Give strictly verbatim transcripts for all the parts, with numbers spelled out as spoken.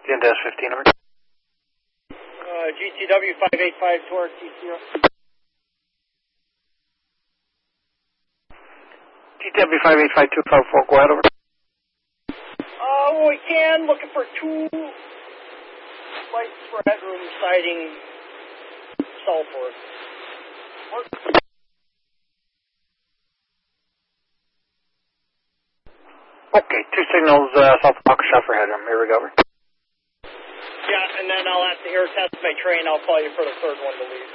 Gen Dash fifteen, over. Uh, G T W five eight five two R T zero. G T W five eight five two five four, go ahead, over. Uh, well, we can, looking for two lights for headroom siding southward. Okay, two signals uh, south of Waukesha for headroom. Here we go, over. Yeah, and then I'll have to air test my train. I'll call you for the third one to leave.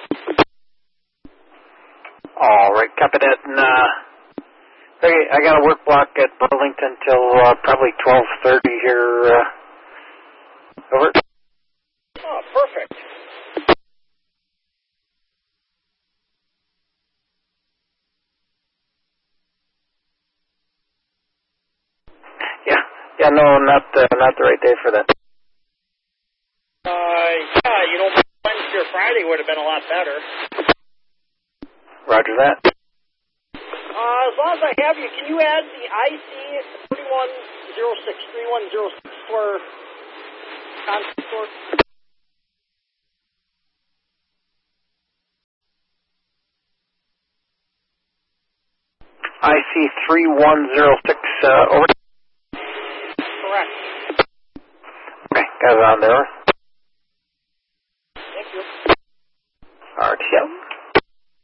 All right, copy that. And, uh, okay, I got a work block at Burlington till uh, probably twelve thirty here. Uh, over. Oh, perfect. Yeah, yeah, no, not uh, not the right day for that. Uh, yeah, you know, Wednesday or Friday would have been a lot better. Roger that. Uh, as long as I have you, can you add the I C three one zero six three one zero six for contact source? I C three one zero six, uh, over. Correct. Okay, got it on there. Thank you. R T O.